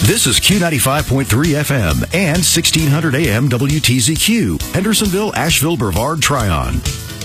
This is Q95.3 FM and 1600 AM WTZQ, Hendersonville, Asheville, Brevard, Tryon.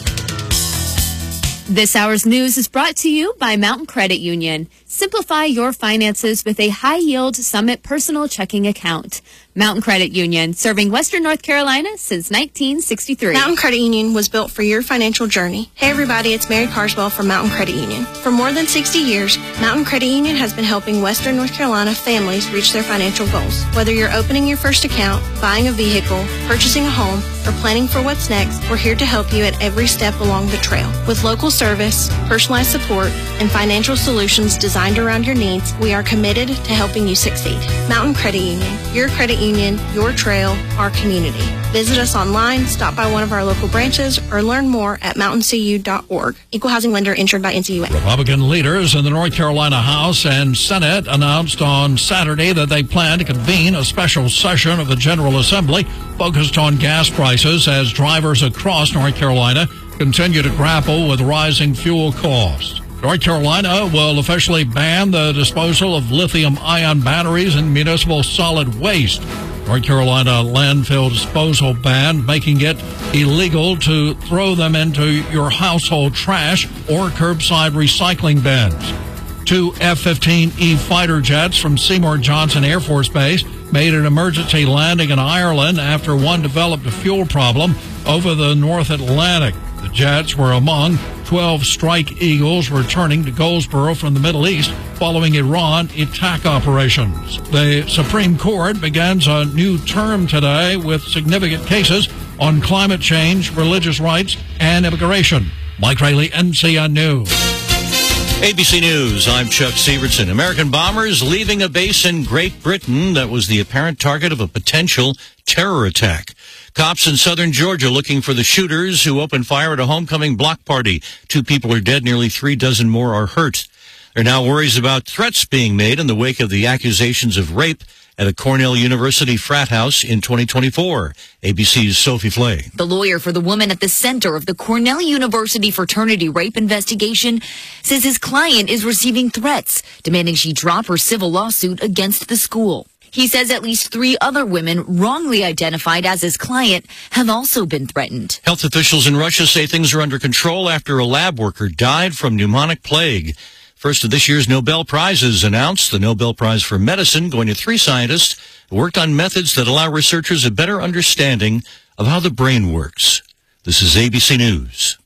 This hour's news is brought to you by Mountain Credit Union. Simplify your finances with a high-yield Summit personal checking account. Mountain Credit Union, serving Western North Carolina since 1963. Mountain Credit Union was built for your financial journey. Hey everybody, it's Mary Carswell from Mountain Credit Union. For more than 60 years, Mountain Credit Union has been helping Western North Carolina families reach their financial goals. Whether you're opening your first account, buying a vehicle, purchasing a home, or planning for what's next, we're here to help you at every step along the trail. With local service, personalized support, and financial solutions designed around your needs, we are committed to helping you succeed. Mountain Credit Union, your credit union, your trail, our community. Visit us online, stop by one of our local branches, or learn more at mountaincu.org. Equal housing lender insured by NCUA. Republican leaders in the North Carolina House and Senate announced on Saturday that they plan to convene a special session of the General Assembly focused on gas prices as drivers across North Carolina continue to grapple with rising fuel costs. North Carolina will officially ban the disposal of lithium-ion batteries in municipal solid waste. North Carolina landfill disposal ban, making it illegal to throw them into your household trash or curbside recycling bins. 2 F-15E fighter jets from Seymour Johnson Air Force Base made an emergency landing in Ireland after one developed a fuel problem over the North Atlantic. The jets were among 12 Strike Eagles returning to Goldsboro from the Middle East following Iran attack operations. The Supreme Court begins a new term today with significant cases on climate change, religious rights, and immigration. Mike Rayleigh, NCN News. ABC News, I'm Chuck Sievertson. American bombers leaving a base in Great Britain that was the apparent target of a potential terror attack. Cops in southern Georgia looking for the shooters who opened fire at a homecoming block party. 2 people are dead, nearly 3 dozen more are hurt. There are now worries about threats being made in the wake of the accusations of rape at a Cornell University frat house in 2024. ABC's Sophie Flay. The lawyer for the woman at the center of the Cornell University fraternity rape investigation says his client is receiving threats, demanding she drop her civil lawsuit against the school. He says at least 3 other women wrongly identified as his client have also been threatened. Health officials in Russia say things are under control after a lab worker died from pneumonic plague. First of this year's Nobel Prizes announced. The Nobel Prize for Medicine going to 3 scientists who worked on methods that allow researchers a better understanding of how the brain works. This is ABC News.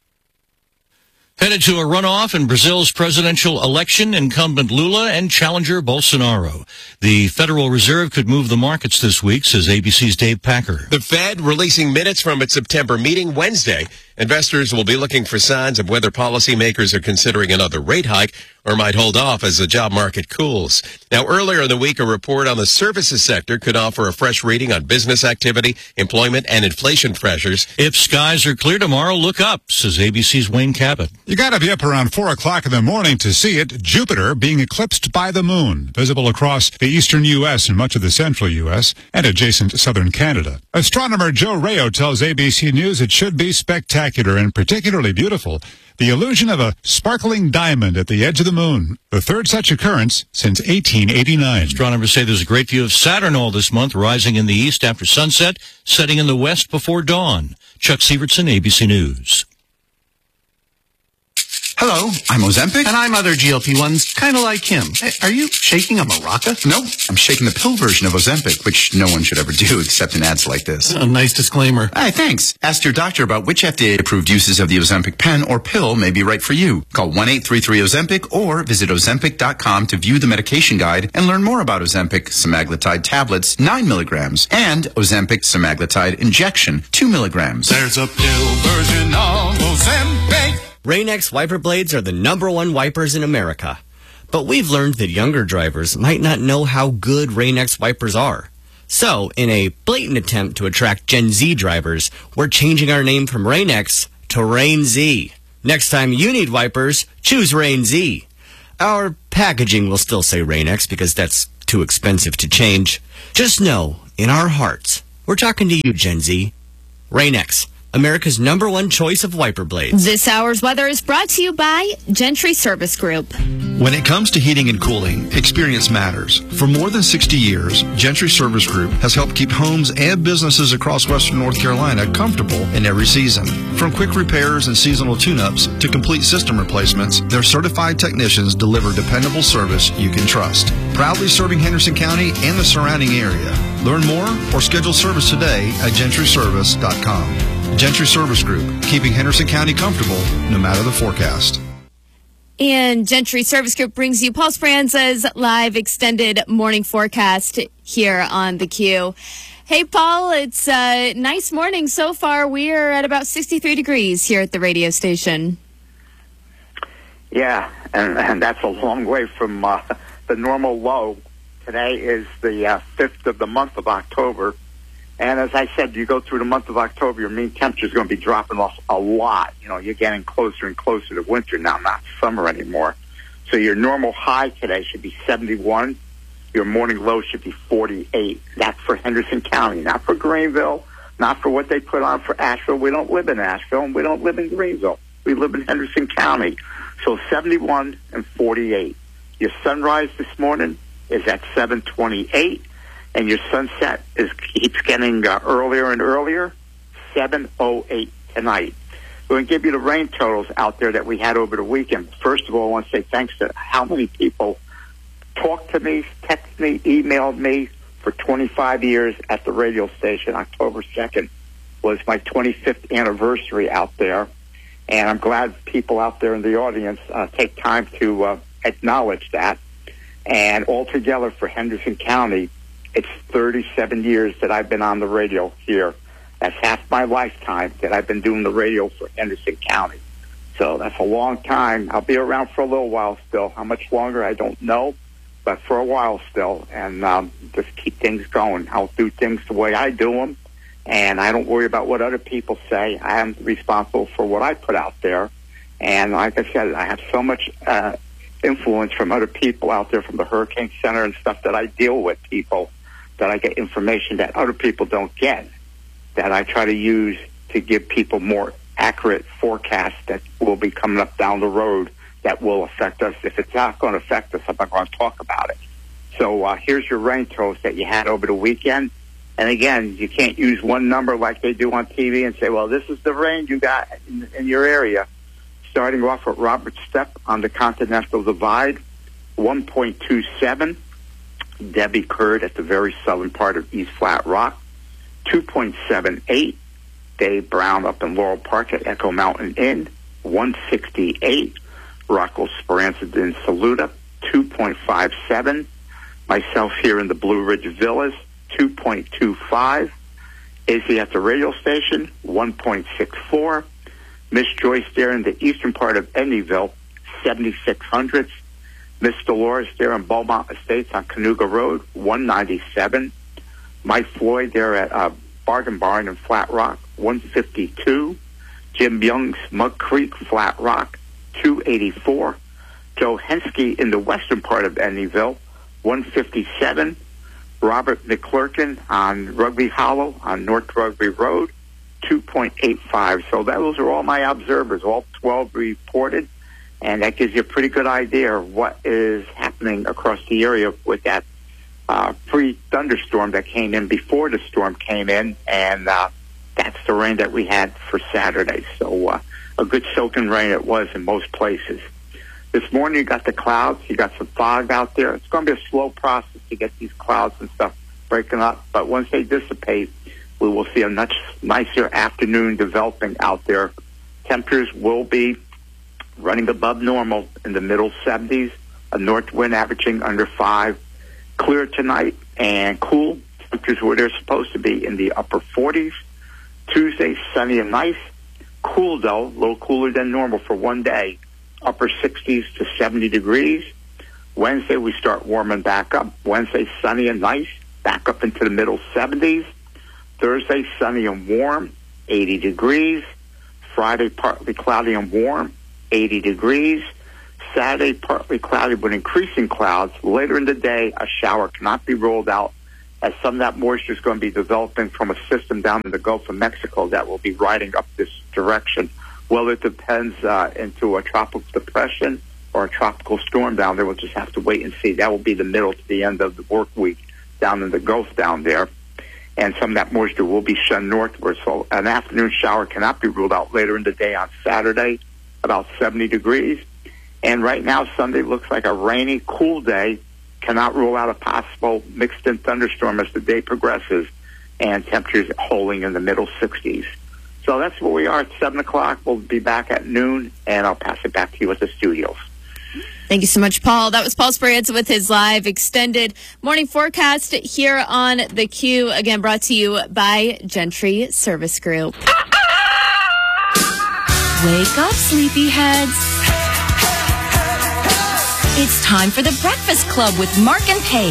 Headed to a runoff in Brazil's presidential election, incumbent Lula and challenger Bolsonaro. The Federal Reserve could move the markets this week, says ABC's Dave Packer. The Fed releasing minutes from its September meeting Wednesday. Investors will be looking for signs of whether policymakers are considering another rate hike or might hold off as the job market cools. Now, earlier in the week, a report on the services sector could offer a fresh reading on business activity, employment, and inflation pressures. If skies are clear tomorrow, look up, says ABC's Wayne Cabot. You got to be up around 4 o'clock in the morning to see it. Jupiter being eclipsed by the moon, visible across the eastern U.S. and much of the central U.S. and adjacent southern Canada. Astronomer Joe Rayo tells ABC News it should be spectacular and particularly beautiful. The illusion of a sparkling diamond at the edge of the moon, the third such occurrence since 1889. Astronomers say there's a great view of Saturn all this month, rising in the east after sunset, setting in the west before dawn. Chuck Sievertson, ABC News. Hello, I'm Ozempic. And I'm other GLP-1s, kind of like him. Hey, are you shaking a maraca? No, I'm shaking the pill version of Ozempic, which no one should ever do except in ads like this. A nice disclaimer. Hi, thanks. Ask your doctor about which FDA-approved uses of the Ozempic pen or pill may be right for you. Call 1-833-OZEMPIC or visit Ozempic.com to view the medication guide and learn more about Ozempic semaglutide tablets, 9 milligrams, and Ozempic semaglutide injection, 2 milligrams. There's a pill version of Ozempic. Rain-X wiper blades are the #1 wipers in America. But we've learned that younger drivers might not know how good Rain-X wipers are. So, in a blatant attempt to attract Gen Z drivers, we're changing our name from Rain-X to Rain-Z. Next time you need wipers, choose Rain-Z. Our packaging will still say Rain-X because that's too expensive to change. Just know, in our hearts, we're talking to you, Gen Z. Rain-X, America's #1 choice of wiper blades. This hour's weather is brought to you by Gentry Service Group. When it comes to heating and cooling, experience matters. For more than 60 years, Gentry Service Group has helped keep homes and businesses across western North Carolina comfortable in every season. From quick repairs and seasonal tune-ups to complete system replacements, their certified technicians deliver dependable service you can trust. Proudly serving Henderson County and the surrounding area. Learn more or schedule service today at gentryservice.com. Gentry Service Group, keeping Henderson County comfortable no matter the forecast. And Gentry Service Group brings you Paul Speranza's live extended morning forecast here on the Q. Hey, Paul, it's a nice morning so far. We're at about 63 degrees here at the radio station. Yeah, and that's a long way from the normal low. Today is the 5th of the month of October. And as I said, you go through the month of October, your mean temperature is going to be dropping off a lot. You know, you're getting closer and closer to winter now, not summer anymore. So your normal high today should be 71. Your morning low should be 48. That's for Henderson County, not for Greenville, not for what they put on for Asheville. We don't live in Asheville, and we don't live in Greenville. We live in Henderson County. So 71 and 48. Your sunrise this morning is at 7:28. And your sunset keeps getting earlier and earlier, 7:08 tonight. We're going to give you the rain totals out there that we had over the weekend. First of all, I want to say thanks to how many people talked to me, texted me, emailed me for 25 years at the radio station. October 2nd was my 25th anniversary out there. And I'm glad people out there in the audience take time to acknowledge that. And altogether for Henderson County, it's 37 years that I've been on the radio here. That's half my lifetime that I've been doing the radio for Henderson County. So that's a long time. I'll be around for a little while still. How much longer, I don't know, but for a while still. And just keep things going. I'll do things the way I do them, and I don't worry about what other people say. I am responsible for what I put out there. And like I said, I have so much influence from other people out there from the Hurricane Center and stuff that I deal with people, that I get information that other people don't get, that I try to use to give people more accurate forecasts that will be coming up down the road that will affect us. If it's not going to affect us, I'm not going to talk about it. So here's your rain totals that you had over the weekend. And again, you can't use one number like they do on TV and say, well, this is the rain you got in your area. Starting off with Robert Step on the Continental Divide, 1.27. Debbie Curd at the very southern part of East Flat Rock, 2.78. Dave Brown up in Laurel Park at Echo Mountain Inn, 168. Rocco Speranza in Saluda, 2.57. Myself here in the Blue Ridge Villas, 2.25. Izzy at the radio station, 1.64. Miss Joyce there in the eastern part of Edneyville, 7600. Miss Dolores there in Beaumont Estates on Canoga Road, 197. Mike Floyd there at Bargain Barn in Flat Rock, 152. Jim Young's Mug Creek, Flat Rock, 284. Joe Henske in the western part of Edneyville, 157. Robert McClurkin on Rugby Hollow on North Rugby Road, 2.85. So those are all my observers, all 12 reported. And that gives you a pretty good idea of what is happening across the area with that pre-thunderstorm that came in before the storm came in. And that's the rain that we had for Saturday. So a good soaking rain it was in most places. This morning you got the clouds. You got some fog out there. It's going to be a slow process to get these clouds and stuff breaking up. But once they dissipate, we will see a much nicer afternoon developing out there. Temperatures will be running above normal in the middle 70s, a north wind averaging under 5. Clear tonight and cool. Temperatures where they're supposed to be in the upper 40s. Tuesday, sunny and nice. Cool, though, a little cooler than normal for one day. Upper 60s to 70 degrees. Wednesday, we start warming back up. Wednesday, sunny and nice, back up into the middle 70s. Thursday, sunny and warm, 80 degrees. Friday, partly cloudy and warm, 80 degrees. Saturday, partly cloudy with increasing clouds. Later in the day, a shower cannot be ruled out. as some of that moisture is going to be developing from a system down in the Gulf of Mexico that will be riding up this direction. Well, it depends into a tropical depression or a tropical storm down there. We'll just have to wait and see. That will be the middle to the end of the work week down in the Gulf down there. And some of that moisture will be shunned northward. So an afternoon shower cannot be ruled out later in the day on Saturday, about 70 degrees. And right now, Sunday looks like a rainy, cool day. Cannot rule out a possible mixed-in thunderstorm as the day progresses, and temperatures holding in the middle 60s. So that's where we are at 7 o'clock. We'll be back at noon, and I'll pass it back to you at the studios. Thank you so much, Paul. That was Paul Sperrienza with his live extended morning forecast here on The Q. Again, brought to you by Gentry Service Group. Wake up, sleepyheads. It's time for the Breakfast Club with Mark and Paige.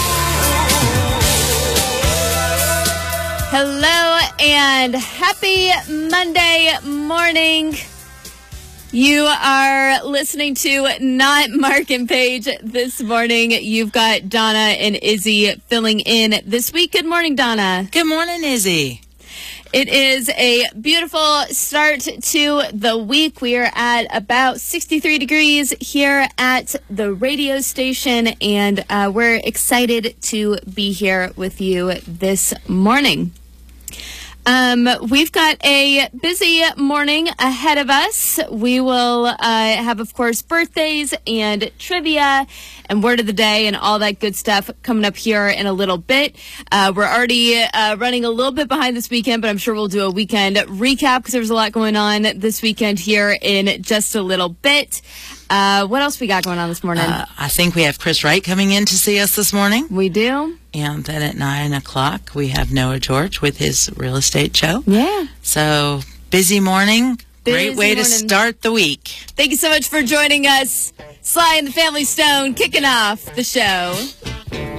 Hello and happy Monday morning. You are listening to Not Mark and Paige this morning. You've got Donna and Izzy filling in this week. Good morning, Donna. Good morning, Izzy. It is a beautiful start to the week. We are at about 63 degrees here at the radio station, and we're excited to be here with you this morning. We've got a busy morning ahead of us. We will have, of course, birthdays and trivia and word of the day and all that good stuff coming up here in a little bit. We're already running a little bit behind this weekend, but I'm sure we'll do a weekend recap because there's a lot going on this weekend here in just a little bit. What else we got going on this morning? I think we have Chris Wright coming in to see us this morning. We do. And then at 9 o'clock, we have Noah George with his real estate show. Yeah. So, busy morning. Great way to start the week. Thank you so much for joining us. Sly and the Family Stone kicking off the show.